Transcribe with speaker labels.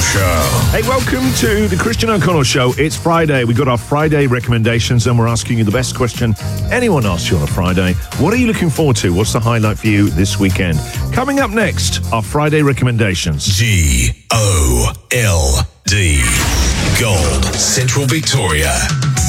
Speaker 1: Show.
Speaker 2: Hey, welcome to the Christian O'Connell Show. It's Friday. We got our Friday recommendations, and we're asking you the best question anyone asks you on a Friday. What are you looking forward to? What's the highlight for you this weekend? Coming up next, our Friday recommendations.
Speaker 1: GOLD. Gold, Central Victoria.